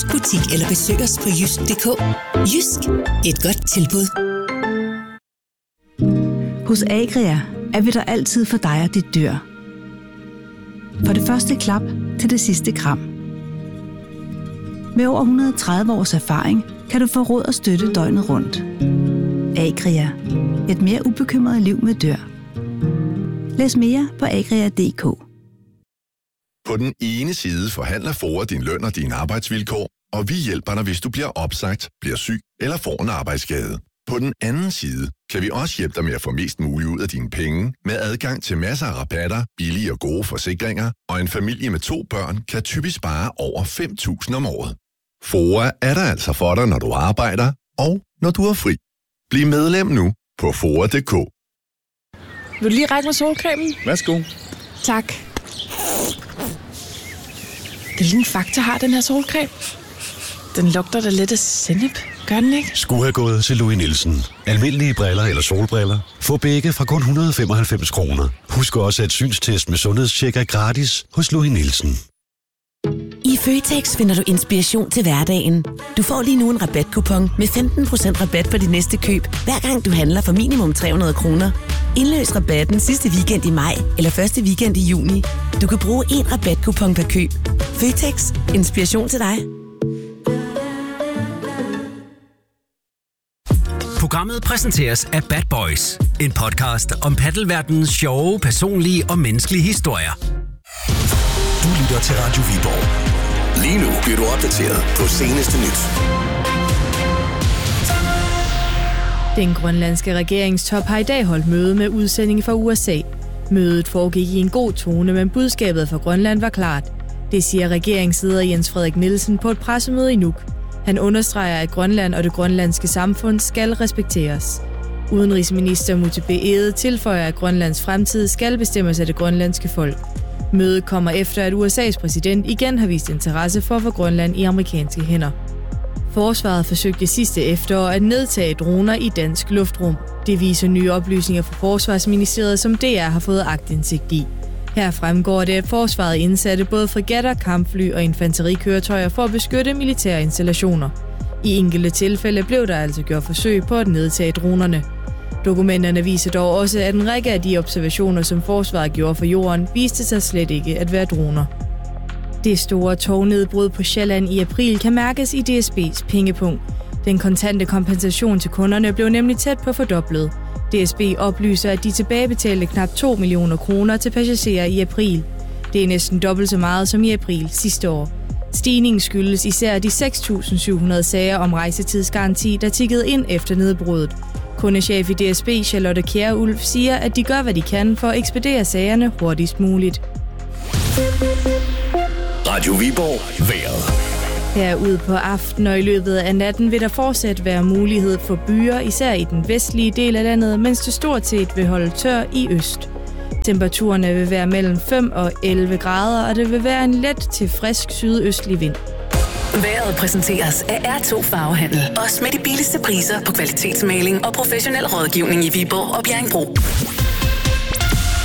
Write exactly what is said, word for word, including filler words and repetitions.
butik eller besøg os på jysk punktum d k. Jysk. Et godt tilbud. Hos Agria er vi der altid for dig og dit dyr. For det første klap til det sidste kram. Med over et hundrede og tredive års erfaring kan du få råd og støtte døgnet rundt. Agria. Et mere ubekymret liv med dyr. Læs mere på agria punktum d k. På den ene side forhandler FOA din løn og dine arbejdsvilkår, og vi hjælper dig, hvis du bliver opsagt, bliver syg eller får en arbejdsskade. På den anden side kan vi også hjælpe dig med at få mest muligt ud af dine penge, med adgang til masser af rabatter, billige og gode forsikringer, og en familie med to børn kan typisk spare over fem tusind om året. FOA er der altså for dig, når du arbejder, og når du er fri. Bliv medlem nu på F O A punktum d k. Vil du lige række mig solcremen? Værsgo. Tak. Det lille Fakta har den her solcreme. Den lugter da lidt af sennep, gør den ikke? Skulle have gået til Louis Nielsen. Almindelige briller eller solbriller. Få begge fra kun et hundrede og femoghalvfems kroner. Husk også, at synstest med sundhedstjek er gratis hos Louis Nielsen. I Føtex finder du inspiration til hverdagen. Du får lige nu en rabatkupon med femten procent rabat på dit næste køb, hver gang du handler for minimum tre hundrede kroner. Indløs rabatten sidste weekend i maj eller første weekend i juni. Du kan bruge én rabatkupon per køb. Føtex. Inspiration til dig. Programmet præsenteres af Bad Boys. En podcast om paddelverdenens sjove, personlige og menneskelige historier. Du lytter til Radio Viborg. Lige nu bliver du opdateret på seneste nyt. Den grønlandske regeringstop har i dag holdt møde med udsending fra U S A. Mødet foregik i en god tone, men budskabet fra Grønland var klart. Det siger regeringsleder Jens Frederik Nielsen på et pressemøde i Nuuk. Han understreger, at Grønland og det grønlandske samfund skal respekteres. Udenrigsminister Muttebhe Egede tilføjer, at Grønlands fremtid skal bestemmes af det grønlandske folk. Mødet kommer efter, at U S A's præsident igen har vist interesse for at få Grønland i amerikanske hænder. Forsvaret forsøgte sidste efterår at nedtage droner i dansk luftrum. Det viser nye oplysninger fra Forsvarsministeriet, som D R har fået aktindsigt i. Her fremgår det, at forsvaret indsatte både fregatter, kampfly og infanterikøretøjer for at beskytte militære installationer. I enkelte tilfælde blev der altså gjort forsøg på at nedtage dronerne. Dokumenterne viser dog også, at en række af de observationer, som forsvaret gjorde for jorden, viste sig slet ikke at være droner. Det store tognedbrud på Sjælland i april kan mærkes i D S B's pengepunkt. Den kontante kompensation til kunderne blev nemlig tæt på fordoblet. D S B oplyser, at de tilbagebetalte knap to millioner kroner til passagerer i april. Det er næsten dobbelt så meget som i april sidste år. Stigningen skyldes især de seks tusind syv hundrede sager om rejsetidsgaranti, der tikkede ind efter nedbruddet. Kundechef i D S B, Charlotte Kjærulf, siger, at de gør, hvad de kan for at ekspedere sagerne hurtigst muligt. Radio Viborg. Vejret. Herude på aften og i løbet af natten vil der fortsat være mulighed for byer, især i den vestlige del af landet, mens det stort set vil holde tør i øst. Temperaturerne vil være mellem fem og elleve grader, og det vil være en let til frisk sydøstlig vind. Vejret præsenteres af R to Farvehandel. Også med de billigste priser på kvalitetsmaling og professionel rådgivning i Viborg og Bjerringbro.